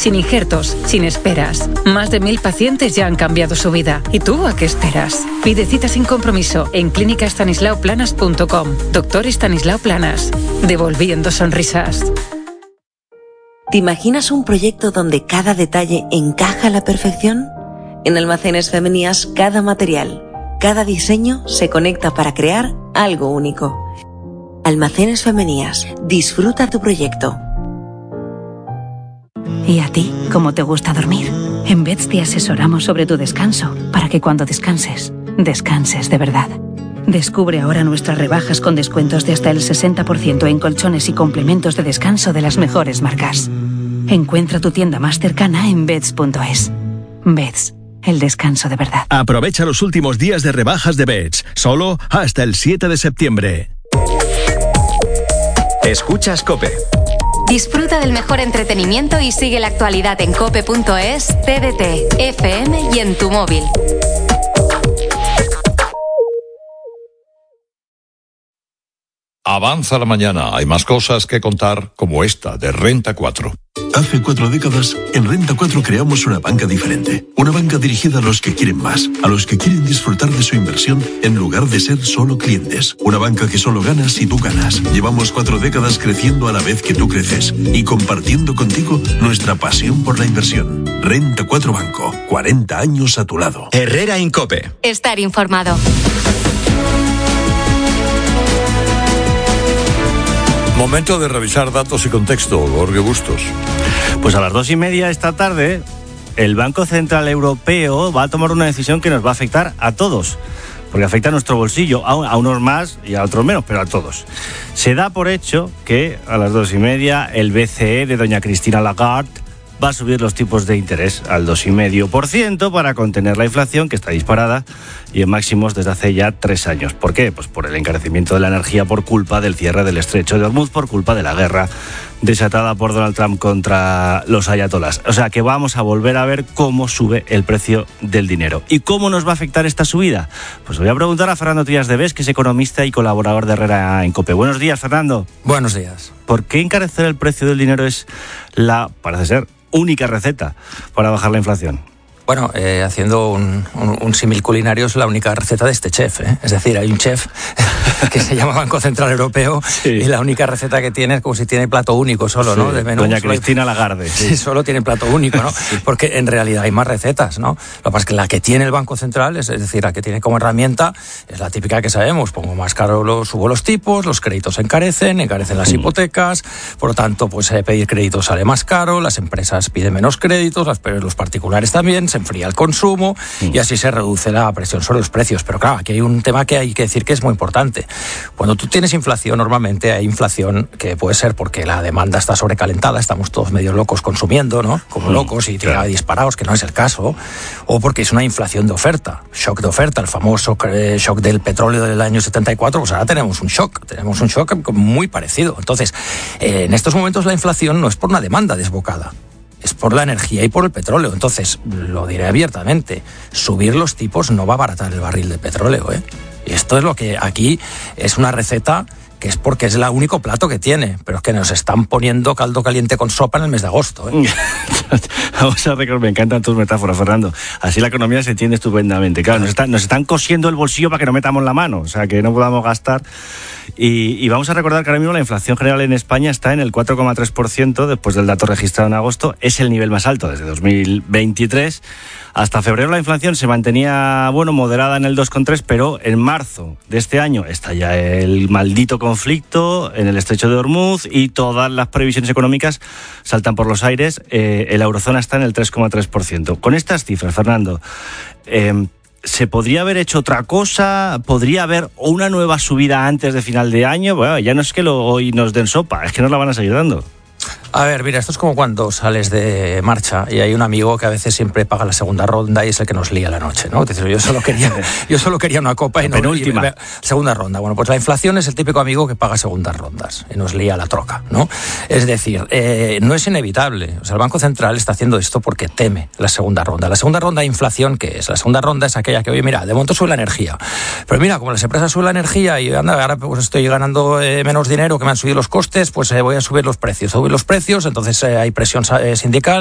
sin injertos, sin esperas. Más de 1.000 pacientes ya han cambiado su vida. ¿Y tú a qué esperas? Pide cita sin compromiso en clínicastanislaoplanas.com. Doctor Estanislao Planas. Devolviendo sonrisas. ¿Te imaginas un proyecto donde cada detalle encaja a la perfección? En Almacenes Femenías, cada material, cada diseño se conecta para crear algo único. Almacenes Femenías. Disfruta tu proyecto. ¿Y a ti, cómo te gusta dormir? En Beds te asesoramos sobre tu descanso, para que cuando descanses, descanses de verdad. Descubre ahora nuestras rebajas con descuentos de hasta el 60% en colchones y complementos de descanso de las mejores marcas. Encuentra tu tienda más cercana en Beds.es. Beds, el descanso de verdad. Aprovecha los últimos días de rebajas de Beds, solo hasta el 7 de septiembre. Escuchas COPE. Disfruta del mejor entretenimiento y sigue la actualidad en cope.es, TDT, FM y en tu móvil. Avanza la mañana, hay más cosas que contar como esta de Renta 4. Hace 4 décadas, en Renta 4 creamos una banca diferente. Una banca dirigida a los que quieren más, a los que quieren disfrutar de su inversión en lugar de ser solo clientes. Una banca que solo gana si tú ganas. Llevamos 4 décadas creciendo a la vez que tú creces y compartiendo contigo nuestra pasión por la inversión. Renta 4 Banco, 40 años a tu lado. Herrera Incope. Estar informado. Momento de revisar datos y contexto, Jorge Bustos. Pues a las 2:30 esta tarde, el Banco Central Europeo va a tomar una decisión que nos va a afectar a todos, porque afecta a nuestro bolsillo, a unos más y a otros menos, pero a todos. Se da por hecho que a las 2:30 el BCE de doña Cristina Lagarde va a subir los tipos de interés al 2,5% para contener la inflación, que está disparada y en máximos desde hace ya 3 años. ¿Por qué? Pues por el encarecimiento de la energía por culpa del cierre del estrecho de Hormuz, por culpa de la guerra desatada por Donald Trump contra los ayatolás. O sea que vamos a volver a ver cómo sube el precio del dinero. ¿Y cómo nos va a afectar esta subida? Pues voy a preguntar a Fernando Trías de Bes, que es economista y colaborador de Herrera en COPE. Buenos días, Fernando. Buenos días. ¿Por qué encarecer el precio del dinero es la, parece ser, única receta para bajar la inflación? Bueno, haciendo un símil culinario, es la única receta de este chef, ¿eh? Es decir, hay un chef que se llama Banco Central Europeo, sí, y la única receta que tiene es como si tiene plato único solo, sí, ¿no? De menú. Doña Cristina Lagarde. Sí, solo tiene plato único, ¿no? Sí. Porque en realidad hay más recetas, ¿no? Lo que pasa es que la que tiene el Banco Central, es decir, la que tiene como herramienta, es la típica que sabemos: pongo más caro, subo los tipos, los créditos encarecen las hipotecas, por lo tanto, pues pedir créditos sale más caro, las empresas piden menos créditos, los particulares también, se enfría el consumo y así se reduce la presión sobre los precios. Pero claro, aquí hay un tema que hay que decir que es muy importante. Cuando tú tienes inflación, normalmente hay inflación que puede ser porque la demanda está sobrecalentada, estamos todos medio locos consumiendo, ¿no? Como locos y disparados, que no es el caso, o porque es una inflación de oferta, shock de oferta, el famoso shock del petróleo del año 74, pues ahora tenemos un shock muy parecido. Entonces, en estos momentos la inflación no es por una demanda desbocada, es por la energía y por el petróleo. Entonces, lo diré abiertamente, subir los tipos no va a abaratar el barril de petróleo, ¿eh? Y esto es lo que aquí es una receta que es porque es el único plato que tiene, pero es que nos están poniendo caldo caliente con sopa en el mes de agosto, ¿eh? Vamos a recordar, me encantan tus metáforas, Fernando. Así la economía se entiende estupendamente. Claro, nos están cosiendo el bolsillo para que no metamos la mano, o sea, que no podamos gastar. Y vamos a recordar que ahora mismo la inflación general en España está en el 4,3% después del dato registrado en agosto. Es el nivel más alto desde 2023. Hasta febrero la inflación se mantenía, moderada en el 2,3%, pero en marzo de este año estalla el maldito conflicto en el estrecho de Hormuz y todas las previsiones económicas saltan por los aires. La eurozona está en el 3,3%. Con estas cifras, Fernando, ¿se podría haber hecho otra cosa? ¿Podría haber una nueva subida antes de final de año? Bueno, ya no es que hoy nos den sopa, es que nos la van a seguir dando. A ver, mira, esto es como cuando sales de marcha y hay un amigo que a veces siempre paga la segunda ronda y es el que nos lía la noche, ¿no? Entonces, yo solo quería una copa y no penúltima. Segunda ronda. Bueno, pues la inflación es el típico amigo que paga segundas rondas y nos lía la troca, ¿no? Es decir, no es inevitable. O sea, el Banco Central está haciendo esto porque teme la segunda ronda. La segunda ronda de inflación, ¿qué es? La segunda ronda es aquella que, oye, mira, de momento sube la energía. Pero mira, como las empresas suben la energía y ahora pues estoy ganando menos dinero, que me han subido los costes, pues voy a subir los precios. Entonces hay presión sindical,